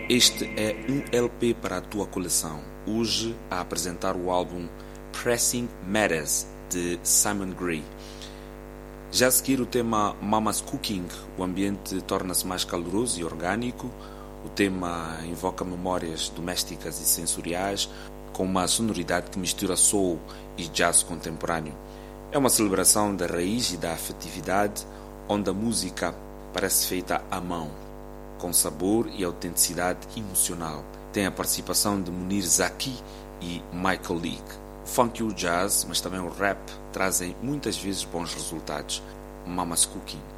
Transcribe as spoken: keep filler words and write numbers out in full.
Este é um L P para a tua coleção. Hoje a apresentar o álbum Pressing Matters de Simon Gray. Já a seguir o tema Mama's Cooking, o ambiente torna-se mais caloroso e orgânico. O tema invoca memórias domésticas e sensoriais com uma sonoridade que mistura soul e jazz contemporâneo. É uma celebração da raiz e da afetividade, onde a música parece feita à mão, com sabor e autenticidade emocional. Tem a participação de Munir Zaki e Michael League. O funk e o jazz, mas também o rap, trazem muitas vezes bons resultados. Mama's Cooking.